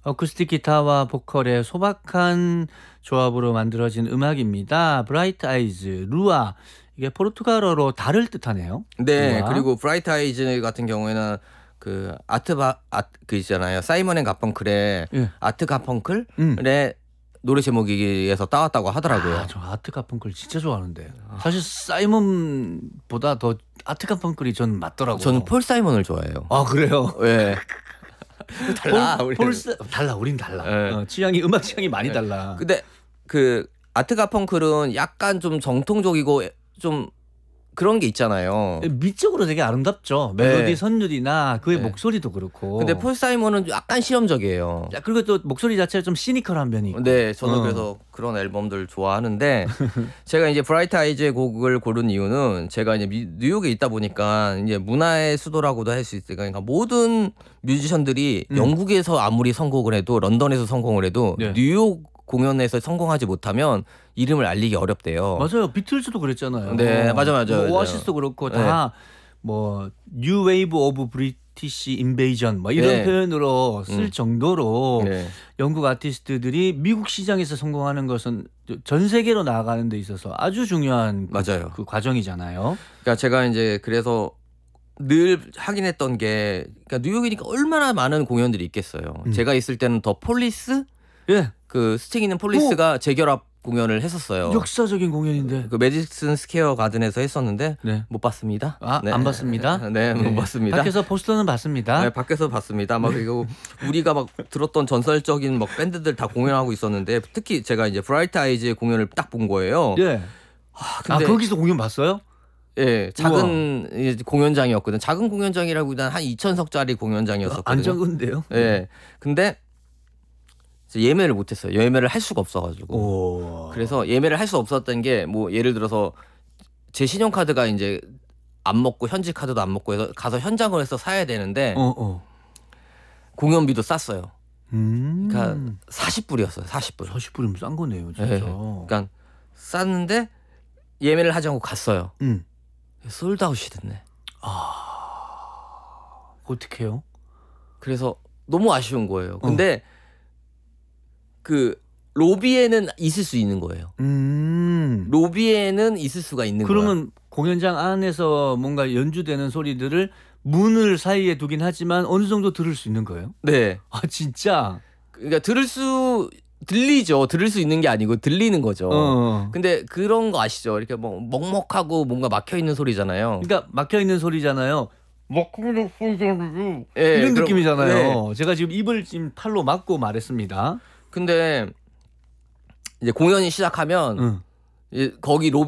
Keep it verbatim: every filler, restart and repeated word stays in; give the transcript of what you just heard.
어쿠스틱 기타와 보컬의 소박한 조합으로 만들어진 음악입니다. 브라이트 아이즈, 루아. 이게 포르투갈어로 달을 뜻하네요. 네, 루아. 그리고 브라이트 아이즈 같은 경우에는 그 아트바 아그 있잖아요. 사이먼 앤 가펑클의 예. 아트 가펑클의 음. 노래 제목에서 따왔다고 하더라고요. 아, 저 아트 가펑클 진짜 좋아하는데. 사실 사이먼보다 더 아트 가펑클이 전 맞더라고요. 저는 폴 사이먼을 좋아해요. 아, 그래요? 네. 달라. 폴, 우리는. 폴 사- 달라. 우린 달라. 네. 어, 취향이 음악 취향이 많이 달라. 근데 그 아트 가펑클은 약간 좀 정통적이고 좀 그런 게 있잖아요. 미적으로 되게 아름답죠. 멜로디 네. 선율이나 그의 네. 목소리도 그렇고. 근데 폴 사이먼은 약간 실험적이에요. 야, 그리고 또 목소리 자체가 좀 시니컬한 면이 있고. 네, 저는 어. 그래서 그런 앨범들 좋아하는데 제가 이제 브라이트 아이즈의 곡을 고른 이유는 제가 이제 미- 뉴욕에 있다 보니까 이제 문화의 수도라고도 할 수 있으니까 그러니까 모든 뮤지션들이 음. 영국에서 아무리 성공을 해도 런던에서 성공을 해도 네. 뉴욕 공연에서 성공하지 못하면 이름을 알리기 어렵대요. 맞아요. 비틀즈도 그랬잖아요. 네, 맞아, 맞아, 뭐 맞아요. 오아시스도 그렇고 네. 다 뭐 뉴 웨이브 오브 브리티시 인베이전 뭐 이런 네. 표현으로 쓸 음. 정도로 네. 영국 아티스트들이 미국 시장에서 성공하는 것은 전 세계로 나아가는 데 있어서 아주 중요한 그, 맞아요. 그 과정이잖아요. 그러니까 제가 이제 그래서 늘 하긴 했던 게 그러니까 뉴욕이니까 얼마나 많은 공연들이 있겠어요. 음. 제가 있을 때는 더 폴리스 예. 그 스팅 있는 폴리스가 재결합 공연을 했었어요. 역사적인 공연인데. 그 매디슨 스퀘어 가든에서 했었는데 네. 못 봤습니다. 아, 네. 안 봤습니다. 네, 못 봤습니다. 밖에서 포스터는 봤습니다. 네, 밖에서 봤습니다. 막 그리고 우리가 막 들었던 전설적인 막 밴드들 다 공연하고 있었는데 특히 제가 이제 브라이트 아이즈의 공연을 딱 본 거예요. 예. 아, 아, 근데 거기서 공연 봤어요? 예, 작은 이제 공연장이었거든. 작은 공연장이라고 한 이천 석짜리 공연장이었었거든요. 안 적은데요? 예. 근데 예매를 못 했어요. 예매를 할 수가 없어 가지고. 오. 그래서 예매를 할 수 없었던 게 뭐 예를 들어서 제 신용카드가 이제 안 먹고 현지 카드도 안 먹고 해서 가서 현장을 해서 사야 되는데 어, 어. 공연비도 쌌어요. 음. 그러니까 사십 불이었어요. 사십 불. 사십 불이면 싼 거네요, 진짜. 예. 그러니까 쌌는데 예매를 하지 않고 갔어요. 음. 솔드아웃이 됐네. 어떻게 해요? 그래서 너무 아쉬운 거예요. 근데 그 로비에는 있을 수 있는 거예요. 음. 로비에는 있을 수가 있는 거예요. 그러면 공연장 안에서 뭔가 연주되는 소리들을 문을 사이에 두긴 하지만 어느 정도 들을 수 있는 거예요? 네. 아, 진짜? 그러니까 들을 수 들리죠. 들을 수 있는 게 아니고 들리는 거죠. 어. 근데 그런 거 아시죠? 이렇게 뭐 먹먹하고 뭔가 막혀 있는 소리잖아요. 그러니까 막혀 있는 소리잖아요. 막히는 소리잖아요. 예, 이런 그럼- 느낌이잖아요. 네. 제가 지금 입을 지금 팔로 막고 말했습니다. 근데 이제 공연이 시작하면 응. 이제 거기 로비